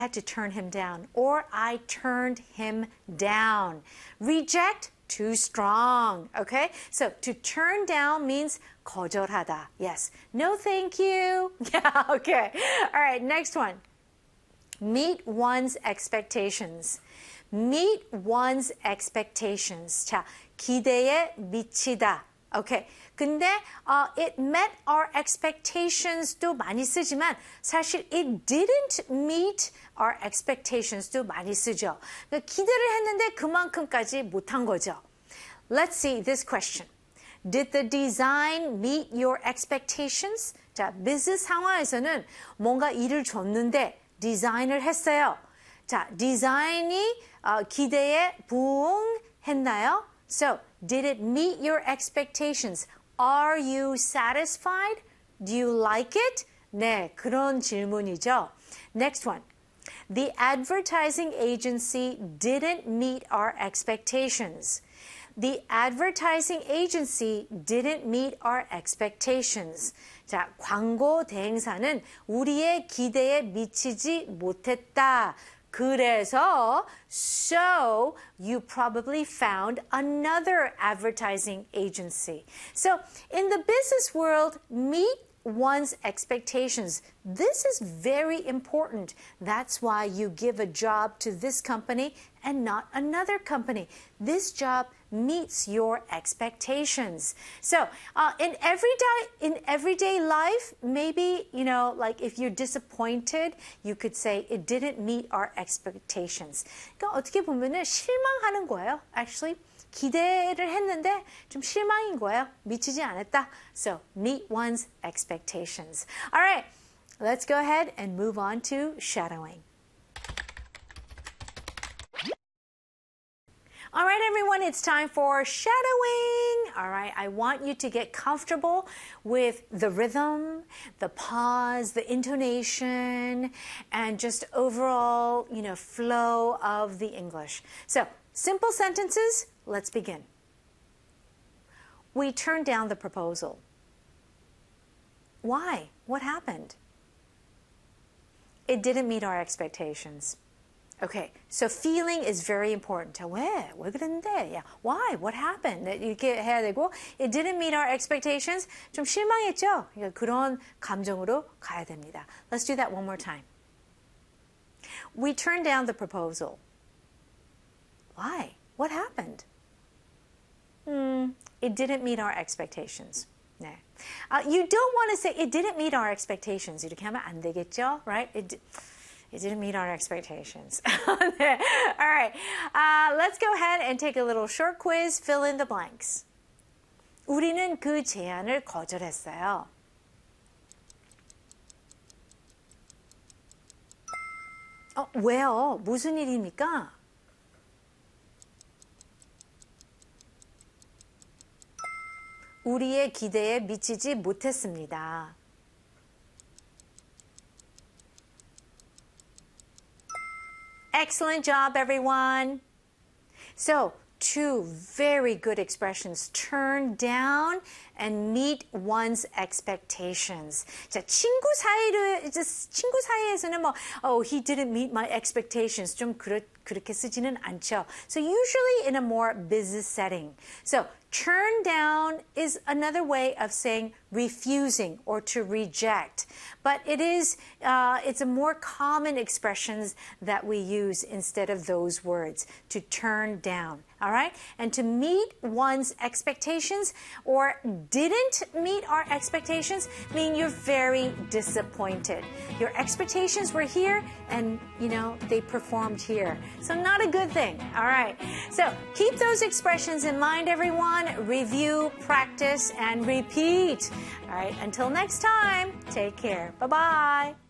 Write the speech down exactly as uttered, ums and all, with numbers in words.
had to turn him down, or I turned him down. Reject, too strong, okay? So to turn down means 거절하다. Yes. No, thank you. Yeah, okay. All right, next one. Meet one's expectations. Meet one's expectations. 자, 기대에 미치다. Okay. 근데 uh, it met our expectations도 많이 쓰지만 사실 it didn't meet our expectations도 많이 쓰죠. 그러니까 기대를 했는데 그만큼까지 못한 거죠. Let's see this question. Did the design meet your expectations? 자, 비즈니스 상황에서는 뭔가 일을 줬는데 디자인을 했어요. 자, 디자인이 어, 기대에 부응했나요? So, did it meet your expectations? Are you satisfied? Do you like it? 네, 그런 질문이죠. Next one. The advertising agency didn't meet our expectations. The advertising agency didn't meet our expectations. 자, 광고 대행사는 우리의 기대에 미치지 못했다. 그래서, so you probably found another advertising agency. So, in the business world, meet one's expectations. This is very important. That's why you give a job to this company and not another company. This job meets your expectations. So, uh, in everyday in everyday life, maybe, you know, like if you're disappointed, you could say it didn't meet our expectations. 그러니까 어떻게 보면은 실망하는 거예요. Actually, 기대를 했는데 좀 실망인 거예요. 미치지 않았다. So, meet one's expectations. All right, let's go ahead and move on to shadowing. All right, everyone, it's time for shadowing. All right, I want you to get comfortable with the rhythm, the pause, the intonation, and just overall, you know, flow of the English. So, simple sentences, let's begin. We turned down the proposal. Why? What happened? It didn't meet our expectations. Okay, so feeling is very important. 왜? 왜 그랬는데? Yeah. Why? What happened? 이렇게 해야 되고, it didn't meet our expectations. 좀 실망했죠? 그러니까 그런 감정으로 가야 됩니다. Let's do that one more time. We turned down the proposal. Why? What happened? Hmm, it didn't meet our expectations. 네. Uh, you don't want to say it didn't meet our expectations. 이렇게 하면 안 되겠죠? Right? It, It didn't meet our expectations. All right, uh, let's go ahead and take a little short quiz. Fill in the blanks. 우리는 그 제안을 거절했어요. 어, 왜요? 무슨 일입니까? 우리의 기대에 미치지 못했습니다. Excellent job, everyone. So, two very good expressions. Turn down and meet one's expectations. 자, 친구 사이를, 이제 친구 사이에서는 뭐, oh, he didn't meet my expectations. 좀 그렇, 그렇게 쓰지는 않죠. So, usually in a more business setting. So, turn down is another way of saying refusing or to reject. But it is, uh, it's a more common expressions that we use instead of those words, to turn down, all right? And to meet one's expectations or didn't meet our expectations mean you're very disappointed. Your expectations were here and, you know, they performed here. So not a good thing, all right? So keep those expressions in mind, everyone. Review, practice, and repeat. All right, until next time, take care. Bye-bye.